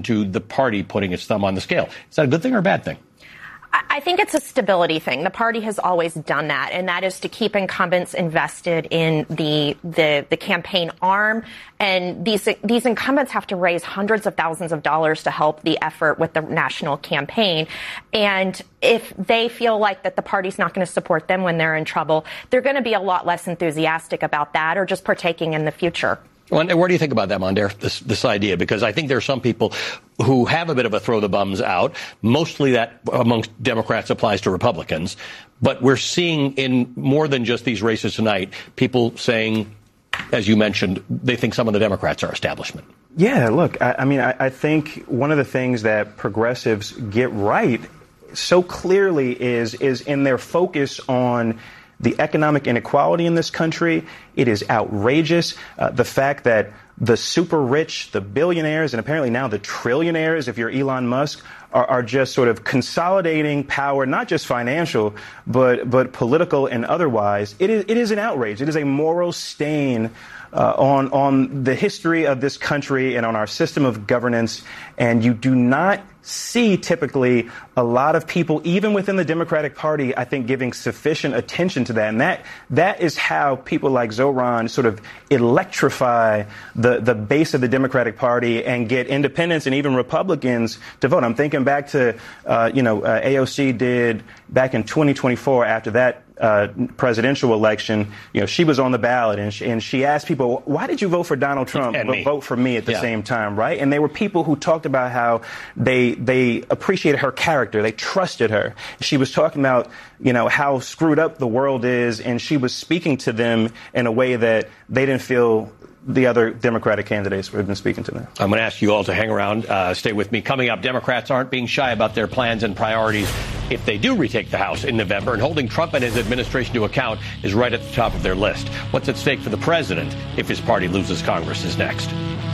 to the party putting its thumb on the scale. Is that a good thing or a bad thing? I think it's a stability thing. The party has always done that, and that is to keep incumbents invested in the campaign arm. And these incumbents have to raise hundreds of thousands of dollars to help the effort with the national campaign. And if they feel like that the party's not going to support them when they're in trouble, they're going to be a lot less enthusiastic about that or just partaking in the future. Where do you think about that, Mondaire, this idea? Because I think there are some people who have a bit of a throw the bums out. Mostly that amongst Democrats applies to Republicans. But we're seeing in more than just these races tonight, people saying, as you mentioned, they think some of the Democrats are establishment. Yeah, look, I think one of the things that progressives get right so clearly is in their focus on the economic inequality in this country. It is outrageous. The fact that the super rich, the billionaires, and apparently now the trillionaires, if you're Elon Musk, are just sort of consolidating power, not just financial, but political and otherwise. It is an outrage. It is a moral stain on the history of this country and on our system of governance. And you do not see typically a lot of people, even within the Democratic Party, I think, giving sufficient attention to that. And that is how people like Zoran sort of electrify the base of the Democratic Party and get independents and even Republicans to vote. I'm thinking back to, AOC did back in 2024 after that presidential election. She was on the ballot and she asked people, why did you vote for Donald Trump but vote for me at the same time, right? And there were people who talked about how they appreciated her character. They trusted her. She was talking about, how screwed up the world is, and she was speaking to them in a way that they didn't feel the other Democratic candidates have been speaking to them. I'm going to ask you all to hang around. Stay with me. Coming up, Democrats aren't being shy about their plans and priorities if they do retake the House in November, and holding Trump and his administration to account is right at the top of their list. What's at stake for the president if his party loses Congress is next.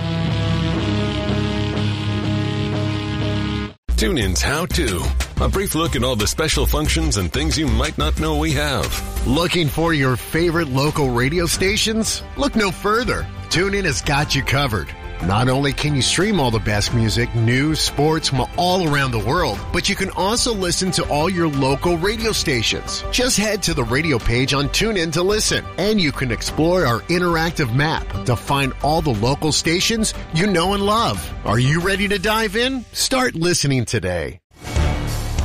TuneIn's How To. A brief look at all the special functions and things you might not know we have. Looking for your favorite local radio stations? Look no further. TuneIn has got you covered. Not only can you stream all the best music, news, sports from all around the world, but you can also listen to all your local radio stations. Just head to the radio page on TuneIn to listen, and you can explore our interactive map to find all the local stations you know and love. Are you ready to dive in? Start listening today.